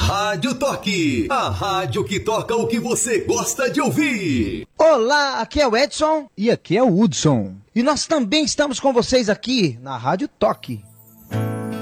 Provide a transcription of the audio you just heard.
Rádio Toque, a rádio que toca o que você gosta de ouvir. Olá, aqui é o Edson e aqui é o Hudson. E nós também estamos com vocês aqui na Rádio Toque.